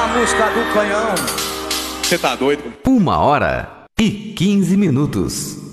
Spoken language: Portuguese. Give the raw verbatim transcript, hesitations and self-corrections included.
música do canhão. Você tá doido? Uma hora e quinze minutos.